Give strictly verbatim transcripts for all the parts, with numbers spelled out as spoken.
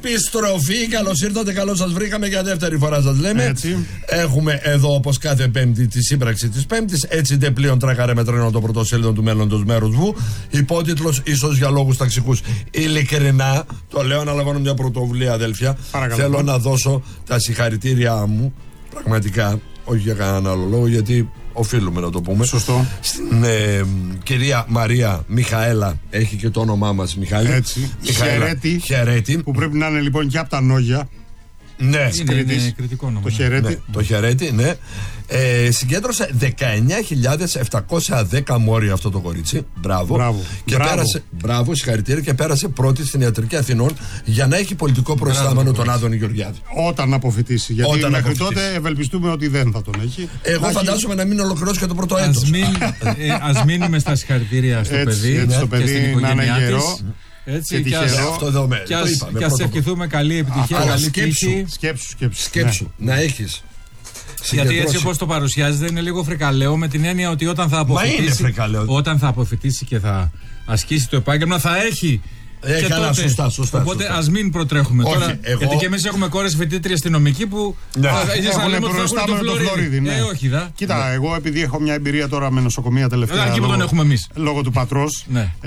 Επιστροφή, καλώς ήρθατε, καλώς σας βρήκαμε για δεύτερη φορά, σας λέμε. Έτσι. Έχουμε εδώ, όπως κάθε Πέμπτη, τη σύμπραξη της Πέμπτης. Έτσι δεν πλέον τρέχαρε με τρένο το πρωτοσέλιδο του μέλλοντος μέρους μου. Υπότιτλος, ίσως για λόγους ταξικούς. Ειλικρινά, το λέω, αναλαμβάνω μια πρωτοβουλία, αδέλφια. Παρακαλώ. Θέλω να δώσω τα συγχαρητήριά μου, πραγματικά, όχι για κανέναν άλλο λόγο, γιατί οφείλουμε να το πούμε. Σωστό. Στην ε, κυρία Μαρία Μιχαέλα, έχει και το όνομά μας, Μιχάλη. Έτσι. Μιχαέλα Χαιρέτη. Χαιρέτη. Που πρέπει να είναι λοιπόν και από τα νόγια. Ναι, Είναι, είναι κριτικό νόμο. Το χαιρέτη. ναι, το χαιρέτη, ναι. Ε, συγκέντρωσε δεκαεννιά χιλιάδες επτακόσια δέκα μόρια αυτό το κορίτσι. Μπράβο. Μπράβο. Και Μπράβο. πέρασε, μπράβο, συγχαρητήρια, και πέρασε πρώτη στην ιατρική Αθηνών για να έχει πολιτικό προϊστάμενο τον Άδωνη Γεωργιάδη. Όταν αποφοιτήσει. Γιατί Όταν μέχρι αποφοιτήσει. τότε ευελπιστούμε ότι δεν θα τον έχει. Εγώ Να φαντάζομαι να μην ολοκληρώσει και το πρώτο Ας, έτος. μην, ε, ας μείνουμε στα συγχαρητήρια στο Έτσι, παιδί, έτσι, το και παιδί στην να είναι οικογένειά γερό της. Έτσι, και και ας, τυχερό. Αυτό εδώ με, και το ας, είπαμε, και ας πρώτο. ευχηθούμε καλή επιτυχία, Αλλά καλή σκέψου. τύχη. Σκέψου, σκέψου. Σκέψου, να έχεις Γιατί έτσι συγκεντρώσει. όπως το παρουσιάζεται είναι λίγο φρικαλαίο, με την έννοια ότι όταν θα είναι αποφοιτήσει, φρικαλαίο. όταν θα αποφοιτήσει και θα ασκήσει το επάγγελμα θα έχει. Ε, και καλά, τότε. σωστά, σωστά, Οπότε σωστά. ας μην προτρέχουμε Όχι, τώρα. εγώ- Γιατί και εμείς έχουμε κόρες φοιτήτριες στη νομική που. Ναι. θα- θα- Έχουν λέμε ότι θα μπροστά έχουν με το το Φλωρίδι. Φλωρίδι, ναι. Ε, όχι, δα. Κοίτα, εγώ επειδή έχω μια εμπειρία τώρα με νοσοκομεία τελευταία. Εκεί που λόγω- τον έχουμε εμείς. Λόγω του πατρός. Ναι. Ε,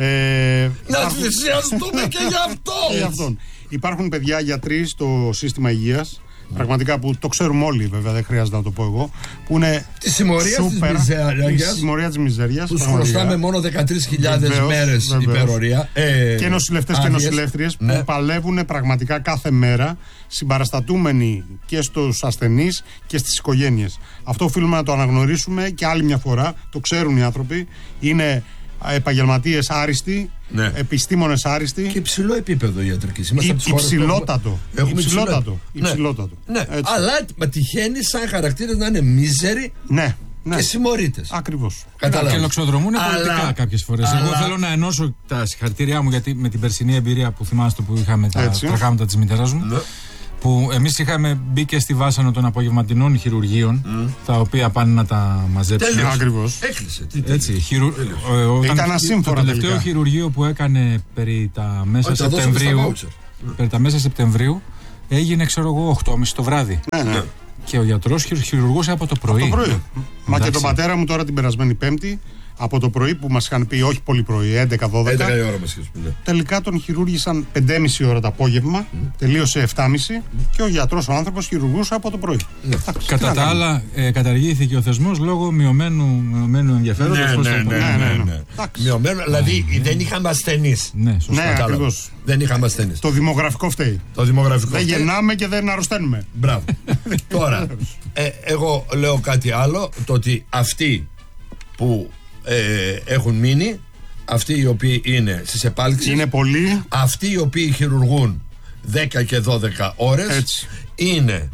Να υπάρχουν- θυσιαστούμε και γι' αυτό. και γι' αυτόν. Υπάρχουν παιδιά γιατροί στο σύστημα υγείας. Πραγματικά που το ξέρουμε όλοι, βέβαια, δεν χρειάζεται να το πω εγώ. Που είναι Τη συμμορία της σούπερ. μιζέριας, Η συμμορία της μιζέριας. τους πραγματικά. χρωστάμε μόνο δεκατρείς χιλιάδες Βεβαίως, μέρες βεβαίως. υπερορία. Ε, Και νοσηλευτές και άδειες. νοσηλεύτριες Ναι. που παλεύουν πραγματικά κάθε μέρα, συμπαραστατούμενοι και στους ασθενείς και στις οικογένειες. Αυτό οφείλουμε να το αναγνωρίσουμε και άλλη μια φορά. Το ξέρουν οι άνθρωποι. Είναι επαγγελματίες άριστοι, Ναι. επιστήμονες άριστοι. Και υψηλό επίπεδο ιατρικής. Είμαστε Υ- από τις χώρες που υψηλότατο. έχουμε- έχουμε Υψηλότατο. υψηλό- Υψηλότατο. Ναι, ναι. Έτσι. Αλλά μα τυχαίνει σαν χαρακτήρες να είναι μίζεροι Ναι, ναι. και συμμορίτες. Ακριβώς. Καταλάβεις. Και λοξοδρομούν πολιτικά Αλλά- κάποιες φορές. αλλά- Εγώ θέλω να ενώσω τα συγχαρητήριά μου, γιατί με την περσινή εμπειρία που θυμάστε που είχαμε τα Έτσι. τραχάματα της μητέρας μου. Ναι. Που εμείς είχαμε μπει και στη βάσανο των απογευματινών χειρουργείων, τα οποία πάνε να τα μαζέψουν. Τέλειος. Ακριβώς. Έκλεισε. Τι Έτσι, χειρου... ε, όταν- Ήταν το ασύμφορα τελευταίο τελικά. χειρουργείο που έκανε περί τα μέσα Όχι, τα δώσαμε στα Σεπτεμβρίου, voucher. περί τα μέσα Σεπτεμβρίου έγινε, ξέρω εγώ, οκτώ και μισή το βράδυ. Ναι, ναι. Και ο γιατρός χειρου- χειρουργούσε από το πρωί. Το πρωί. Μα και Εντάξει. τον πατέρα μου τώρα την περασμένη Πέμπτη, από το πρωί που μας είχαν πει, όχι πολύ πρωί, έντεκα δώδεκα. έντεκα η ώρα μας είχες πει, ναι. Τελικά τον χειρούργησαν πέντε και μισή ώρα το απόγευμα, τελείωσε επτά και μισή και ο γιατρός ο άνθρωπος χειρουργούσε από το πρωί. Εντάξει, τι Κατά να τα κάνουμε. άλλα, ε, καταργήθηκε ο θεσμός λόγω μειωμένου, μειωμένου ενδιαφέροντος. Ναι, πώς ναι, το πω. ναι, ναι, ναι, ναι. ναι. Εντάξει. Μειωμένο, δηλαδή δεν είχαμε ασθενείς. Ναι, σωστά. Ναι, Κατάλαβα. ακριβώς. Δεν είχαμε ασθενείς. Το δημογραφικό φταίει. Το δημογραφικό. Δεν φταίει. γεννάμε και δεν αρρωσταίνουμε. Μπράβο. Τώρα, ε, εγώ λέω κάτι άλλο, το ότι αυτοί που ε, έχουν μείνει, αυτοί οι οποίοι είναι στις επάλξεις, Είναι πολύ. αυτοί οι οποίοι χειρουργούν δέκα και δώδεκα ώρες, Έτσι. είναι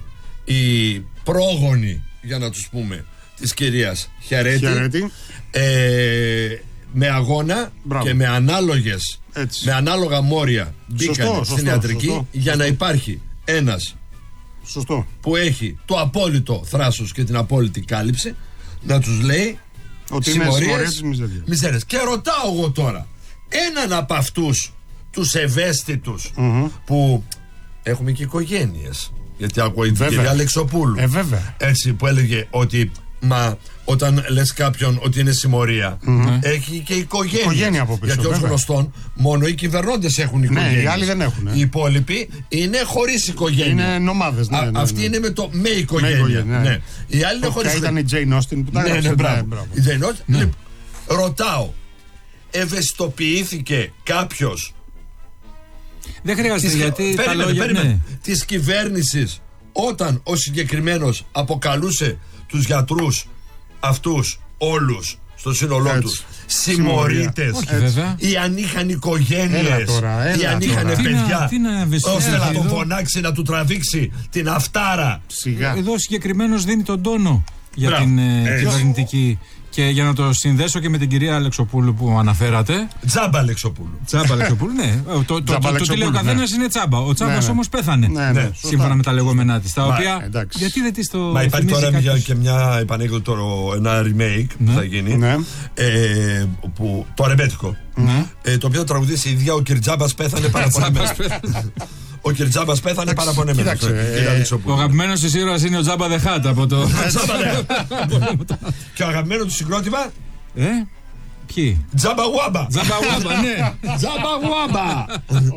οι πρόγονοι, για να τους πούμε, της κυρίας Χαιρέτη, Χαιρέτη. ε, με αγώνα Μπράβο. και με ανάλογες, Έτσι. με ανάλογα μόρια μπήκαν Σωστό, στην σωστό, ιατρική σωστό. για να υπάρχει ένας Σωστό. που έχει το απόλυτο θράσος και την απόλυτη κάλυψη να τους λέει Ότι είναι συμμορία της μιζέριας. μιζέριας. Και ρωτάω εγώ τώρα έναν από αυτούς τους ευαίσθητους Μμμ. που έχουμε και οικογένειες, γιατί ακούω την Βέβαια. κυρία Αλεξοπούλου, Ε, βέβαια. έτσι, που έλεγε ότι μα όταν λες κάποιον ότι είναι συμμορία, έχει και οικογένεια. Οικογένεια από πίσω, Γιατί ως βέβαια. γνωστόν μόνο οι κυβερνώντες έχουν οικογένειες. οι άλλοι δεν έχουν, ε. Οι υπόλοιποι είναι χωρίς οικογένεια. Είναι νομάδες. Ναι, Α, ναι, ναι. Αυτή είναι με το με οικογένεια. Με οικογένεια, ναι. Ναι. Οι άλλοι είναι χωρίς Ποια ήταν η Jane Austen που τα ναι, έγραψε. ναι, μπράβο. μπράβο. Η Jane Austen, λοιπόν, ρωτάω, ευαισθητοποιήθηκε κάποιος Δεν χρειάζεται της, γιατί τα περίμενε, λόγια. περίμενε, Ναι. της κυβέρνησης όταν ο συγκεκριμένος αποκαλούσε τους γιατρούς αυτούς όλους στο σύνολό Έτσι. τους συμμορίτες, Όχι, βέβαια. ή αν είχαν οικογένειες, Έλα τώρα, έλα ή αν είχαν τώρα. Τι να- παιδιά, τι να ευαισθητοποιήσει ώστε να τον εδώ. φωνάξει, να του τραβήξει την αυτάρα. Σιγά. Εδώ συγκεκριμένο δίνει τον τόνο για Μπράβο. την ε, Έτσι. κυβερνητική. Και για να το συνδέσω και με την κυρία Αλεξοπούλου που αναφέρατε. Τζάμπα Αλεξοπούλου. Τσάμπα Αλεξοπούλου, ναι. Το, το, το, Τζάμπα το, τι λέει ο Αλεξοπούλου, καθένα ναι. είναι τσάμπα. Ο τσάμπα Ναι, ναι. όμως πέθανε. Ναι, ναι, σωστά. Σύμφωνα με τα λεγόμενά τη. Τα Μα, οποία. εντάξει. Γιατί δεν τη το. Μα υπάρχει θυμίζει τώρα μια, κάποιος? και μια επανέκδοτο, ένα remake που θα γίνει. Ναι. Ε, που, το αρεμπέτικο. Ναι. Ε, το οποίο τραγουδίσει η ίδια ο Κυρτζάμπας πέθανε πάρα πολύ. Τσάμπας μετά. πέθανε. Ο Κυρτζάμπας πέθανε παραπονεμένος. Ο αγαπημένος της ήρωας είναι ο Τζάμπα Δε Χάτ από το. Και ο αγαπημένος του συγκρότημα. Ε, ποιοι? Τζάμπα Γουάμπα. Τζάμπα Γουάμπα, ναι. Τζάμπα Γουάμπα.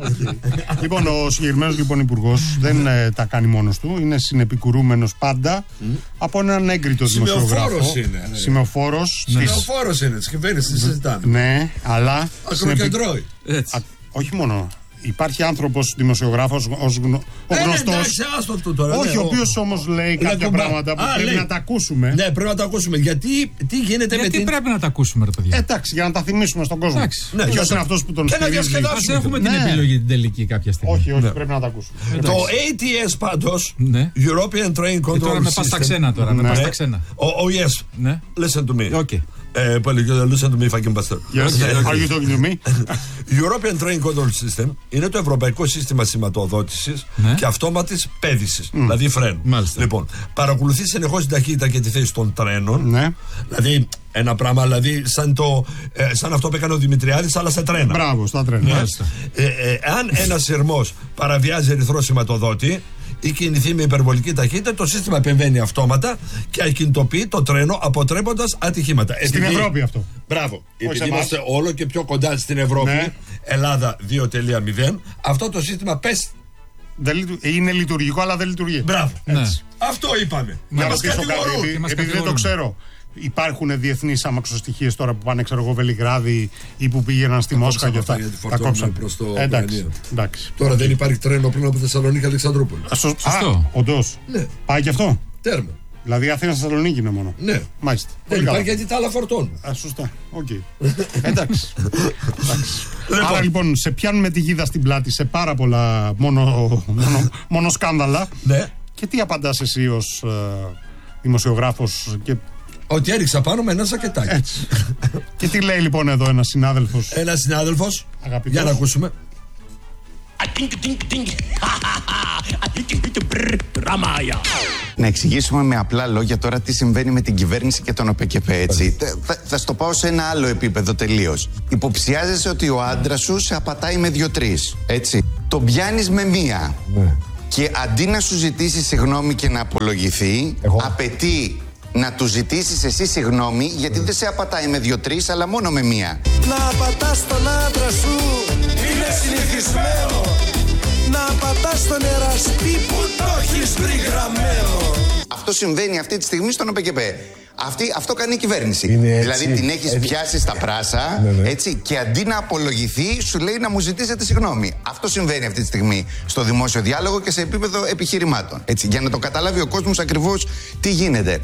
Λοιπόν, ο συγκεκριμένος λοιπόν υπουργός δεν ε, τα κάνει μόνος του. Είναι συνεπικουρούμενος πάντα mm. από έναν έγκριτο δημοσιογράφο. Σημεοφόρος είναι. Σημεοφόρος. Ναι. Της... Σημεοφόρος είναι, της κυβέρνησης, συζητάμε. Ναι, αλλά. Ακροκεντρώει. Α, όχι μόνο. Υπάρχει άνθρωπος δημοσιογράφος ως γνω... ο ε, γνωστός. Ναι, εντάξει, άστο το τώρα, όχι, ναι, ο οποίος όμως λέει κάποια κουμπά... πράγματα που α, πρέπει λέει. να τα ακούσουμε. Ναι, πρέπει να τα ακούσουμε. Γιατί τι γίνεται Γιατί με την. πρέπει να τα ακούσουμε, ρε παιδιά. Εντάξει, για να τα θυμίσουμε στον κόσμο. Ναι, ποιος είναι αυτός που τον στηρίζει. Ας έχουμε την ναι. επιλογή την τελική κάποια στιγμή. Όχι, όχι, ναι. πρέπει να τα ακούσουμε. Το έι τι ες πάντως, ναι. European Train Control System. Τώρα με πας στα ξένα τώρα. Με πας στα ξένα. Oh, yes. Listen to me. Okay. Uh, listen to me, fucking bastard. Yes, are you talking to me? European Train Control System είναι το ευρωπαϊκό σύστημα σηματοδότησης ναι. και αυτόματης πέδησης, mm. δηλαδή φρένου. Μάλιστα. Λοιπόν, παρακολουθεί συνεχώς την ταχύτητα και τη θέση των τρένων. Ναι. Δηλαδή, ένα πράγμα δηλαδή σαν, το, ε, σαν αυτό που έκανε ο Δημητριάδης, αλλά σε τρένα. Μπράβο, στα τρένα. Μάλιστα. Ε, ε, αν ένας σειρμός παραβιάζει ερυθρό σηματοδότη ή κινηθεί με υπερβολική ταχύτητα, το σύστημα επεμβαίνει αυτόματα και ακινητοποιεί το τρένο, αποτρέποντας ατυχήματα. Στην επειδή... Ευρώπη αυτό. Μπράβο. Επειδή είμαστε όλο και πιο κοντά στην Ευρώπη, ναι. Ελλάδα δύο κόμμα μηδέν, αυτό το σύστημα πες. Είναι λειτουργικό, αλλά δεν λειτουργεί. Μπράβο. Ναι. Αυτό είπαμε. Για να ρωτήσω κάτι, επειδή, επειδή δεν το ξέρω. Υπάρχουν διεθνείς αμαξοστοιχίες τώρα που πάνε, ξέρω εγώ, Βελιγράδι ή που πήγαιναν στη Μόσχα και αυτά. Τα κόψαν προς το εντάξει, εντάξει. Τώρα okay. δεν υπάρχει τρένο πλέον από Θεσσαλονίκη Αλεξανδρούπολη. Σωστό. Όντως. Ναι. Πάει και αυτό. Τέρμα. Δηλαδή Αθήνα Θεσσαλονίκη είναι μόνο. Ναι. Μάλιστα. Δεν υπάρχει γιατί τα άλλα φορτώνουν. Α, σωστά. Οκ. Okay. εντάξει. λοιπόν. Άρα λοιπόν σε πιάνουν με τη γίδα στην πλάτη σε πάρα πολλά μόνο, μόνο, μόνο σκάνδαλα. Ναι. Και τι απαντάς εσύ ως uh, δημοσιογράφος και. Ότι έριξα πάνω με ένα σακετάκι. Έτσι. Και τι λέει λοιπόν εδώ ένας συνάδελφος. Ένας συνάδελφος. Αγαπητός. Για να ακούσουμε. Να εξηγήσουμε με απλά λόγια τώρα τι συμβαίνει με την κυβέρνηση και τον ΟΠΕΚΕΠΕ, έτσι. Θα, θα στο πάω σε ένα άλλο επίπεδο τελείως. Υποψιάζεσαι ότι ο άντρας σου σε απατάει με δύο-τρεις, έτσι. Τον πιάνεις με μία. Ναι. Και αντί να σου ζητήσει συγγνώμη και να απολογηθεί, εγώ. απαιτεί να του ζητήσεις εσύ συγγνώμη, γιατί δεν σε απατάει με δύο-τρεις, αλλά μόνο με μία. Να απατάς τον άντρα σου είναι συνηθισμένο. Να απατάς τον εραστή που το έχεις βρει γραμμένο. Αυτό συμβαίνει αυτή τη στιγμή στον ΟΠΕΚΕΠΕ. Αυτή, αυτό κάνει η κυβέρνηση. Δηλαδή την έχεις έτσι πιάσει στα πράσα, ναι, ναι. έτσι, και αντί να απολογηθεί, σου λέει να μου ζητήσετε συγγνώμη. Αυτό συμβαίνει αυτή τη στιγμή στο δημόσιο διάλογο και σε επίπεδο επιχειρημάτων. Έτσι, για να το καταλάβει ο κόσμος ακριβώς τι γίνεται.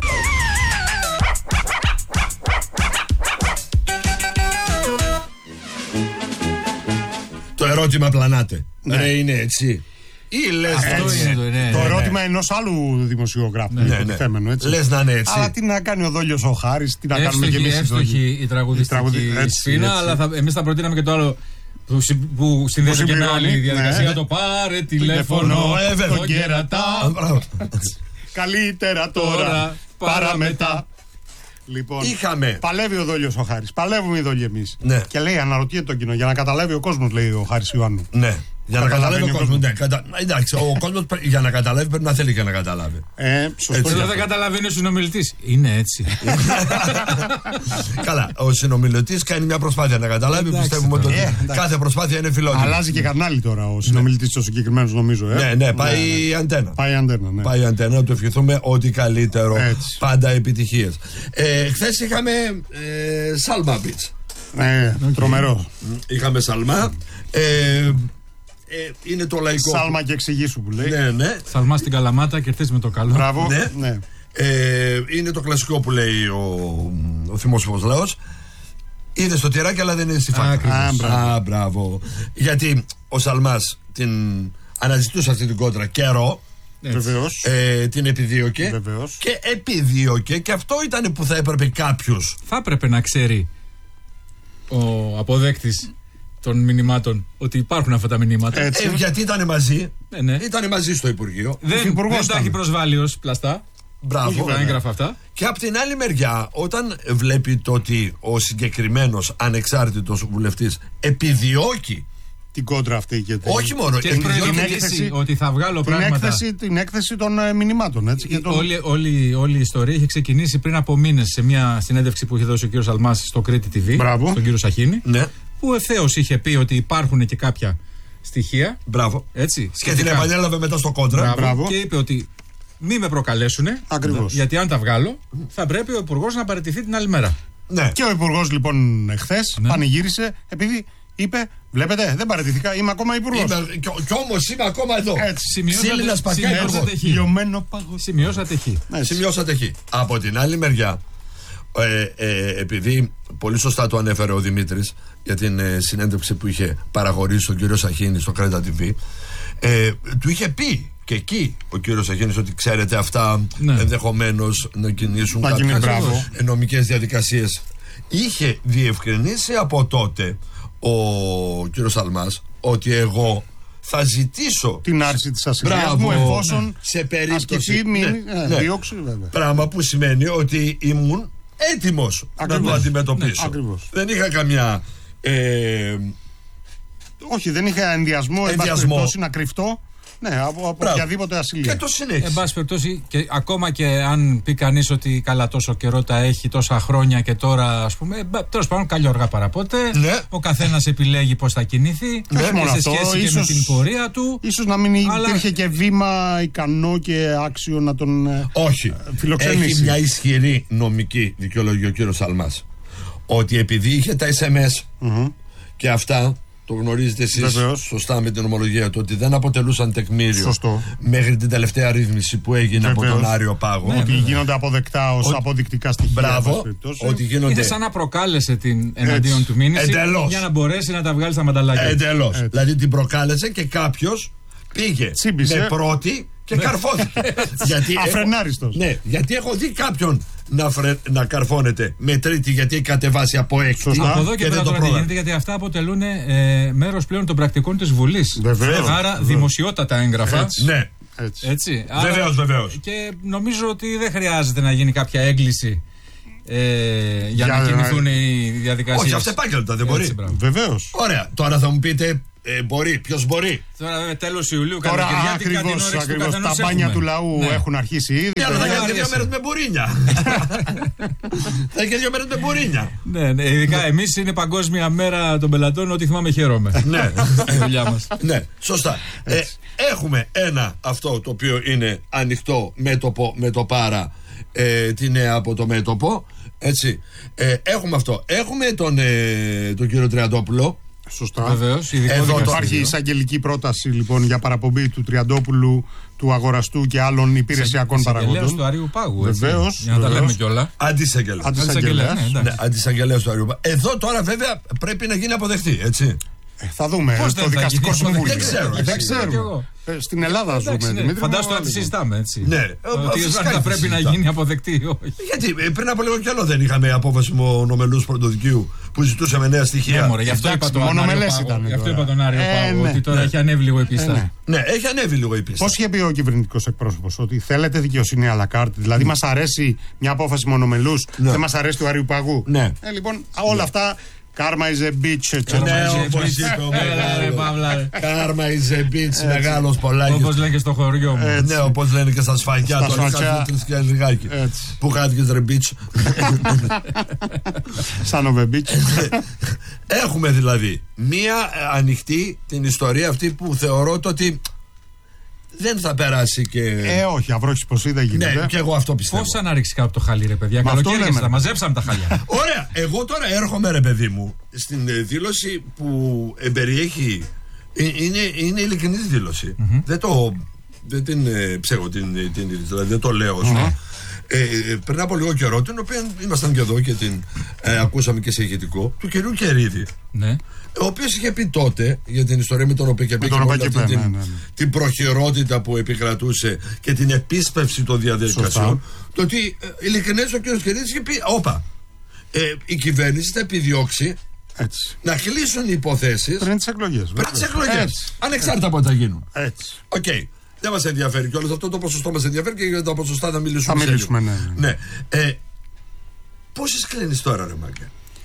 Το ερώτημα πλανάται. Ναι. Ρε είναι έτσι. Ή λες αυτό είναι, είναι, ναι, το ναι, ερώτημα ναι. ενός άλλου δημοσιογράφου. Ναι, ναι, ναι. Έτσι. Λες να είναι έτσι. Αλλά τι να κάνει ο Δόλιος ο Χάρης, τι να εύστοχη, κάνουμε και εμείς. Εύστοχη η τραγουδιστική σφήνα, αλλά θα, εμείς θα προτείναμε και το άλλο που, που συνδέεται και με άλλη διαδικασία. Ναι. Το πάρε τηλέφωνο, το κερατά. Καλύτερα τώρα, παρά μετά. Λοιπόν, είχαμε. Παλεύει ο Δόλιος ο Χάρης. Παλεύουμε οι Δόλοι εμείς. Ναι. Και λέει, αναρωτιέται το κοινό για να καταλάβει ο κόσμος, λέει ο Χάρης Ιωάννου. Ναι. Για να καταλάβει ο κόσμος. Ναι, κατα... Εντάξει, ο κόσμος για να καταλάβει πρέπει να θέλει και να καταλάβει. Ε, σωστό. Δεν καταλαβαίνει ο συνομιλητής. Είναι έτσι. Καλά. Ο συνομιλητής κάνει μια προσπάθεια να καταλάβει. Εντάξει, πιστεύουμε ότι ε, κάθε προσπάθεια είναι φιλότιμη. Αλλάζει και κανάλι τώρα ο συνομιλητής, ο συγκεκριμένος νομίζω. Ε. Ναι, ναι, πάει η ναι, αντένα. Πάει η αντένα. Ναι. Πάει η αντένα, να του ευχηθούμε ό,τι καλύτερο. Έτσι. Πάντα επιτυχίες. Ε, χθες είχαμε ε, Σάλμα Beach. Ναι, okay. Τρομερό. Είχαμε Σαλμά. Ε, Ε, είναι το λαϊκό. Σάλμα και εξηγήσου που λέει. Ναι, ναι. Σαλμά στην Καλαμάτα και χθες με το καλό. Μπράβο. Ναι. Ναι. Ε, είναι το κλασικό που λέει ο, ο θυμόσιμος λαός. Είναι στο τυράκι, αλλά δεν είναι στη φάκα. Α, μπράβο. Α, μπράβο. Γιατί ο Σαλμάς την αναζητούσε αυτή την κόντρα καιρό. Βεβαίως. Ε, την επιδίωκε. Βεβαίως. Και επιδίωκε. Και αυτό ήταν που θα έπρεπε κάποιος. Θα έπρεπε να ξέρει ο αποδέκτης των μηνυμάτων ότι υπάρχουν αυτά τα μηνύματα. Ε, γιατί ήταν μαζί. Ναι, ναι. Ήταν μαζί στο Υπουργείο. Δεν, δεν τα έχει προσβάλει ως πλαστά. Μπράβο. Τα έγγραφα αυτά. Και από την άλλη μεριά, όταν βλέπει το ότι ο συγκεκριμένος ανεξάρτητος βουλευτής επιδιώκει την κόντρα αυτή και την, όχι μόνο και την, την έκθεση ότι θα βγάλω την πράγματα. Έκθεση, την έκθεση των ε, μηνυμάτων. Έτσι, και των... όλη, όλη, όλη η ιστορία είχε ξεκινήσει πριν από μήνες σε μια συνέντευξη που είχε δώσει ο κύριος Αλμάς στο Κρήτη τι βι, Μπράβο. στον κύριο Σαχίνη. Ναι. Που ευθέως είχε πει ότι υπάρχουν και κάποια στοιχεία. Μπράβο. Έτσι, και την επανέλαβε μετά στο κόντρα. Μπράβο. Και είπε ότι μη με προκαλέσουνε. Ακριβώς. Γιατί αν τα βγάλω, θα πρέπει ο Υπουργός να παραιτηθεί την άλλη μέρα. Ναι. Και ο Υπουργός λοιπόν εχθές ναι. πανηγύρισε επειδή είπε: βλέπετε, δεν παραιτηθήκα, είμαι ακόμα Υπουργός. Κι, κι όμως είμαι ακόμα εδώ. Σημειώσατε, σημειώσατε χ. Λιωμένο πάγο. Σημειώσατε χ. Σημειώσατε χ. Από την άλλη μεριά, ε, ε, επειδή πολύ σωστά το ανέφερε ο Δημήτρης για την ε, συνέντευξη που είχε παραχωρήσει τον κύριο Σαχίνη στο Κρέτα τι βι, ε, του είχε πει και εκεί ο κύριος Σαχίνης ότι ξέρετε αυτά ναι. ενδεχομένως να κινήσουν να κάποιες νομικές διαδικασίες. Είχε διευκρινίσει από τότε ο κύριος Αλμάς ότι εγώ θα ζητήσω την άρση της ασυλίας μου εφόσον ναι. σε περίπτωση ασκηθεί, ναι, ναι, ναι. δίωξη, βέβαια. Πράγμα που σημαίνει ότι ήμουν έτοιμος ακριβώς. να το αντιμετωπίσω. Ναι, δεν είχα καμιά ε, όχι, δεν είχα ενδιασμό, ενδιασμό. να κρυφτώ. Ναι, από, από οποιαδήποτε ασυλία. Και το συνέχισε. Εν πάση περιπτώσει, και ακόμα και αν πει κανείς ότι καλά τόσο καιρό τα έχει, τόσα χρόνια και τώρα, ας πούμε, τέλος πάντων, καλή οργά παραπότε. Ναι. Ο καθένας επιλέγει πώς θα κινηθεί. Ναι. Και μόνο σε αυτό, σχέση ίσως, και με την πορεία του. Ίσως να μην αλλά... υπήρχε και βήμα ικανό και άξιο να τον όχι. φιλοξενήσει. Έχει μια ισχυρή νομική δικαιολογία ο κύριος Αλμάς. Ότι επειδή είχε τα ες εμ ες mm-hmm. και αυτά. Το γνωρίζετε εσείς σωστά με την ομολογία του ότι δεν αποτελούσαν τεκμήριο Σωστό. μέχρι την τελευταία ρύθμιση που έγινε Βεβαίως. από τον Άριο Πάγο. Ναι, ότι γίνονται αποδεκτά ως ο... αποδεικτικά στοιχεία. Μπράβο. Ότι γίνονται... Είναι σαν να προκάλεσε την εναντίον Έτσι. του μήνυση Εντελώς. για να μπορέσει να τα βγάλει στα μανταλάκια. Εντελώς. Δηλαδή την προκάλεσε και κάποιος πήγε Τσίμπησε. με πρώτη και καρφώθηκε. γιατί Αφρενάριστος. Έχω... Ναι, γιατί έχω δει κάποιον να, φρε... να καρφώνεται με τρίτη γιατί έχει κατεβάσει από έκτη. Από εδώ και, και πέρα τώρα τι γίνεται, γιατί αυτά αποτελούν ε, μέρος πλέον των πρακτικών της Βουλής. Βεβαίως. Άρα Βεβαίως. δημοσιότατα έγγραφα. Έτσι. Ναι. Έτσι. Έτσι. Βεβαίως, βεβαίως. Και νομίζω ότι δεν χρειάζεται να γίνει κάποια έγκληση ε, για, για να κινηθούν οι διαδικασίες. Όχι, αυτά επάγγελτα δεν μπορεί. Βεβαίως. Ωραία, τώρα θα μου πείτε. Ε, μπορεί, ποιος μπορεί. Τώρα βέβαια τέλος Ιουλίου, τώρα ακριβώς, ακριβώς τα μπάνια του λαού ναι. έχουν αρχίσει ήδη. Ναι, αλλά θα κάνει και δύο μέρες με μπουρίνια. Θα έχει και δύο μέρες με μπουρίνια. Ναι, ναι, ειδικά εμείς είναι Παγκόσμια Μέρα των Πελατών, ό,τι θυμάμαι χαίρομαι. Ναι, η δουλειά μας. Ναι, σωστά. Ε, έχουμε ένα αυτό το οποίο είναι ανοιχτό μέτωπο με το πάρα ε, τη νέα από το μέτωπο. Έτσι. Ε, έχουμε αυτό. Έχουμε τον, ε, τον κύριο Τριαντόπουλο. Σωστά. Βεβαίως, εδώ υπάρχει εισαγγελική πρόταση λοιπόν για παραπομπή του Τριαντόπουλου, του αγοραστού και άλλων υπηρεσιακών παραγόντων. Αντισαγγελέας του Άριου Πάγου. Βεβαίως. Για να τα λέμε κιόλα. Αντισαγγελέας. Αντισαγγελέας. Ναι, ναι, αντισαγγελέας του Άριου Πάγου. Εδώ τώρα βέβαια πρέπει να γίνει αποδεκτή, έτσι. Ε, θα δούμε. Πώς το δικαστικό συμβούλιο. Δεν ξέρω. Δεν ξέρω. Στην Ελλάδα ζούμε. Φαντάζομαι ότι συζητάμε έτσι. Ναι. Ότι θα πρέπει να γίνει αποδεκτή. Γιατί πριν από λίγο καιρό δεν είχαμε απόφαση μονομελούς πρωτοδικείου που ζητούσαμε νέα στοιχεία. Γι' αυτό είπα τον Άριο Πάγο. Ότι τώρα έχει ανέβει λίγο η πίστα. Ναι, έχει ανέβει λίγο η πίστα. Πώς είχε πει ο κυβερνητικός εκπρόσωπος, ότι θέλετε δικαιοσύνη à la carte, δηλαδή μας αρέσει μια απόφαση μονομελούς, δεν μας αρέσει του Άριου Παγού. Λοιπόν, όλα αυτά. Karma is a bitch. Ναι, όπως είπε ο μεγάλος. Karma is a bitch, μεγάλος Πολάκης. Όπως λένε και στο χωριό μου. Ναι, όπως λένε και στα σφακιά. Στα σφακιά. Που χάθηκες ρε bitch. Σαν ο bitch. Έχουμε δηλαδή μία ανοιχτή την ιστορία αυτή που θεωρώ ότι δεν θα περάσει και. Ε, όχι, αυρόχης πως είδα γίνεται. Ναι, και εγώ αυτό πιστεύω. Πώς να ρίξει κάτω το χαλί, ρε παιδιά. Καλοκαίρι θα μαζέψαμε τα χαλιά. Ωραία, εγώ τώρα έρχομαι, ρε παιδί μου, στην δήλωση που εμπεριέχει. Είναι, είναι ειλικρινή δήλωση. Mm-hmm. Δεν, το, δεν την ε, ψέγω την είδηση, δηλαδή δεν το λέω. Mm-hmm. Ε, πριν από λίγο καιρό, την οποία ήμασταν και εδώ και την ε, ακούσαμε και σε ηχητικό, του κυρίου Κερίδη. Ναι. Ο οποίος είχε πει τότε για την ιστορία με τον ΟΠΕΚΕΠΕ και όλη αυτή την, ναι, ναι, ναι. την προχειρότητα που επικρατούσε και την επίσπευση των διαδικασιών. Το ότι ε, ειλικρινές ο κ. Κερίδης είχε πει: όπα, ε, η κυβέρνηση θα επιδιώξει έτσι. να κλείσουν οι υποθέσεις πριν τις εκλογές. Πριν τις εκλογές. Ανεξάρτητα από ό,τι θα γίνουν. Έτσι. Οκ. Okay. Δεν μας ενδιαφέρει κιόλας αυτό, το ποσοστό μας ενδιαφέρει και για τα ποσοστά θα μιλήσουμε. Θα μιλήσουμε, ναι. ναι. ναι. Ε, πόσες κλείνεις τώρα, ρε Μάγκε?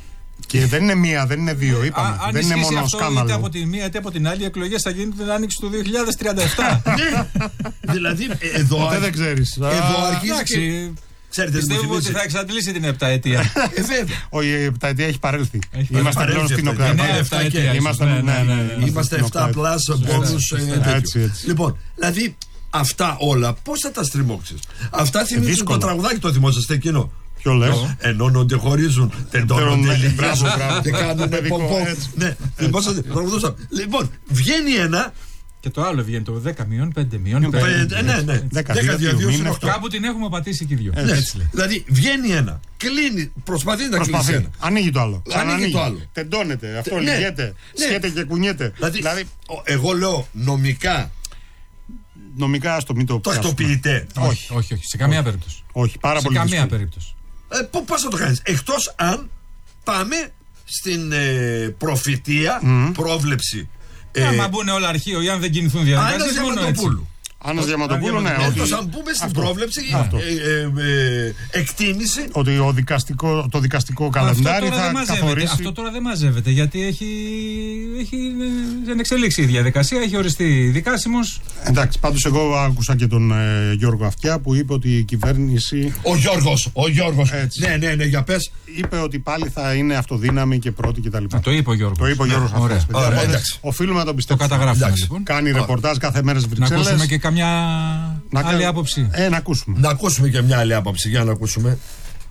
Και δεν είναι μία, δεν είναι δύο, είπαμε. Α, δεν είναι μόνο αυτό, σκάνδαλο. Είτε από τη μία είτε από την άλλη, οι εκλογές θα γίνουν την άνοιξη του δύο χιλιάδες τριάντα επτά. Δηλαδή, εδώ. Ποτέ δεν ξέρεις. Εδώ αρχίζει. Ξέρετε, πιστεύω ότι θα εξαντλήσει την επταετία. Ε, βέβαια. Όχι, η επταετία έχει παρέλθει. Έχει Είμαστε παρέλθει πλέον στην αυτή. οκταετία. Είναι επτά Είμαστε, ναι, ναι, ναι, είμαστε επτά πλάς μπόνους. Έτσι, έτσι. Λοιπόν, δηλαδή αυτά όλα πώς θα τα στριμώξεις? Αυτά θυμίζουν το τραγουδάκι, το θυμόσαστε εκείνο. Ποιο λες? Ενώνονται, χωρίζουν, τεντώνονται, μπράβο, μπράβο. και κάνουν πομπό. Ναι, λοιπόν, βγαίνει ένα. Και το άλλο βγαίνει το δέκα μείον πέντε μείον πέντε. Ναι, ναι. δέκα δύο είναι αυτό. Κάπου την έχουμε πατήσει και δυο. Δηλαδή βγαίνει ένα, κλείνει, προσπαθεί να κλείσει ένα. Ανοίγει το άλλο. Ανοίγει το άλλο. Τεντώνεται, αυτό λυγέται, σχέται και κουνιέται. Δηλαδή, εγώ λέω νομικά. Νομικά, α το μην το τακτοποιητέ. Όχι, όχι, όχι. Σε καμία περίπτωση. Όχι, πάρα πολύ. Σε καμία περίπτωση. Ε, πώς θα το κάνεις? Εκτός αν πάμε στην ε, προφητεία, mm. πρόβλεψη. Ε, άμα μπουν όλα αρχείο ή αν δεν κινηθούν διαδικασίες, μόνο έτσι. Άννα Διαματοπούλου, ναι. Εκτός αν πούμε στην πρόβλεψη, ε, ε, ε, εκτίμηση. Ότι ο δικαστικό, το δικαστικό καλεντάρι θα καθορίσει. Αυτό τώρα δεν μαζεύεται, γιατί έχει, έχει δεν εξελίξει η διαδικασία, έχει οριστεί δικάσιμος. Εντάξει, πάντως εγώ άκουσα και τον ε, Γιώργο Αυτιά που είπε ότι η κυβέρνηση. Ο Γιώργος, ο Γιώργος. Ναι, ναι, ναι, για πες. Είπε ότι πάλι θα είναι αυτοδύναμη και πρώτη κτλ. Το είπε ο Γιώργος. Το είπε ο Γιώργος Αυτιάς. Οφείλουμε να τον πιστέψουμε. Το καταγράφουμε λοιπόν. Κάνει ρεπορτάζ κάθε μέρα στις Βρυξέλλες. Να ακούσουμε και καμιά να άλλη κα... άποψη. Ε, να ακούσουμε. Να ακούσουμε και μια άλλη άποψη. Για να ακούσουμε.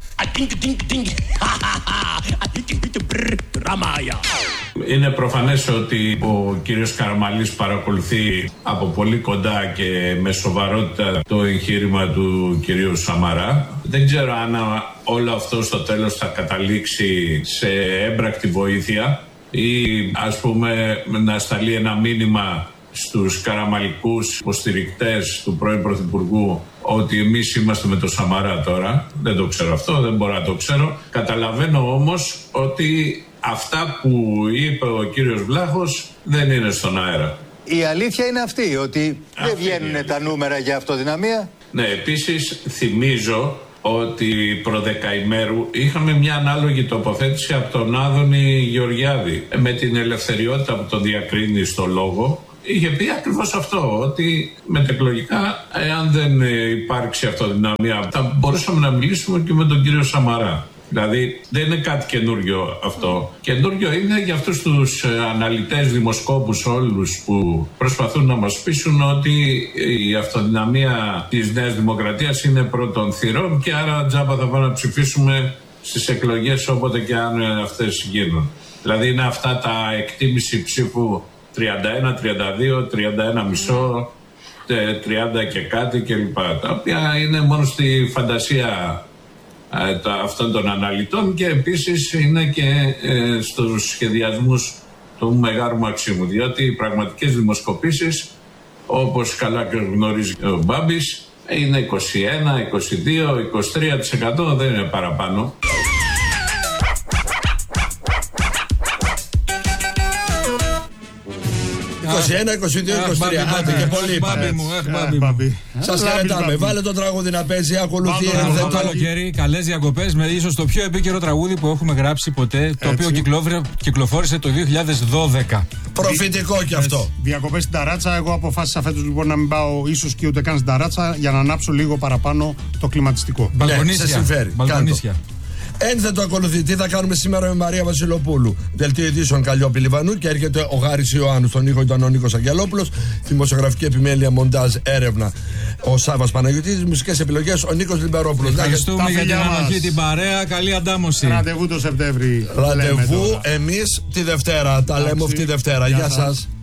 Είναι προφανές ότι ο κύριος Καραμανλής παρακολουθεί από πολύ κοντά και με σοβαρότητα το εγχείρημα του κυρίου Σαμαρά. Δεν ξέρω αν όλο αυτό στο τέλος θα καταλήξει σε έμπρακτη βοήθεια ή ας πούμε να σταλεί ένα μήνυμα στους καραμαλικούς υποστηρικτές του πρώην Πρωθυπουργού ότι εμείς είμαστε με το Σαμαρά τώρα. Δεν το ξέρω αυτό, δεν μπορώ να το ξέρω. Καταλαβαίνω όμως ότι αυτά που είπε ο κύριος Βλάχος δεν είναι στον αέρα. Η αλήθεια είναι αυτή, ότι αυτή δεν βγαίνουν τα νούμερα για αυτοδυναμία. Ναι, επίσης θυμίζω ότι προδεκαημέρου είχαμε μια ανάλογη τοποθέτηση από τον Άδωνη Γεωργιάδη με την ελευθεριότητα που τον διακρίνει στο λόγο. Είχε πει ακριβώς αυτό, ότι μετεκλογικά, εάν δεν υπάρξει αυτοδυναμία, θα μπορούσαμε να μιλήσουμε και με τον κύριο Σαμαρά. Δηλαδή δεν είναι κάτι καινούριο αυτό. Καινούριο είναι για αυτούς τους αναλυτές, δημοσκόπους όλους που προσπαθούν να μας πείσουν ότι η αυτοδυναμία της Νέας Δημοκρατίας είναι πρώτων θυρών και άρα τζάμπα θα πάμε να ψηφίσουμε στις εκλογές όποτε και αν αυτές γίνουν. Δηλαδή είναι αυτά τα εκτίμηση ψήφου τριάντα ένα, τριάντα δύο, τριάντα ένα μισό, τριάντα και κάτι κλπ. Τα οποία είναι μόνο στη φαντασία ε, τα, αυτών των αναλυτών και επίσης είναι και ε, στους σχεδιασμούς του Μεγάλου Μαξίμου. Διότι οι πραγματικές δημοσκοπήσεις, όπως καλά και γνωρίζει ο Μπάμπης, είναι είκοσι ένα, είκοσι δύο, είκοσι τρία τοις εκατό, δεν είναι παραπάνω. είκοσι ένα, είκοσι δύο, είκοσι τρία. Άντε και πολύ είπαμε. Σας χαιρετάμε. Βάλε το τραγούδι να παίζει. Ακολουθεί το καλοκαίρι. Καλές διακοπές με ίσως το πιο επίκαιρο τραγούδι που έχουμε γράψει ποτέ. Το οποίο κυκλοφόρησε το δύο χιλιάδες δώδεκα. Προφητικό κι αυτό. Διακοπές στην ταράτσα. Εγώ αποφάσισα φέτος λοιπόν να μην πάω ίσως και ούτε καν στην ταράτσα για να ανάψω λίγο παραπάνω το κλιματιστικό. Μπαλκονίσια. Ένθετο ακολουθεί. Τι θα κάνουμε σήμερα με Μαρία Βασιλοπούλου. Δελτίο ειδήσεων Καλλιόπη Λιβανού και έρχεται ο Γάρης Ιωάννου. Στον ήχο ήταν ο Νίκος Αγγελόπουλος. Δημοσιογραφική επιμέλεια, μοντάζ, έρευνα ο Σάββας Παναγιωτίδης. Μουσικές επιλογές ο Νίκος Λιμπερόπουλος. Ευχαριστούμε για την ανοχή, την παρέα. Καλή αντάμωση. Ραντεβού το Σεπτέμβρη. Ραντεβού εμείς τη Δευτέρα. Τα λέμε αυτή τη Δευτέρα. Γεια σας.